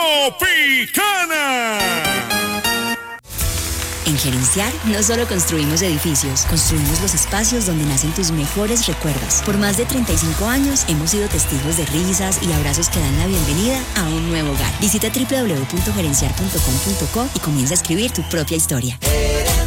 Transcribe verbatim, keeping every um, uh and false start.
Tropicana. En Gerenciar no solo construimos edificios, construimos los espacios donde nacen tus mejores recuerdos. Por más de treinta y cinco años hemos sido testigos de risas y abrazos que dan la bienvenida a un nuevo hogar. Visita doble u doble u doble u punto gerenciar punto com punto co y comienza a escribir tu propia historia.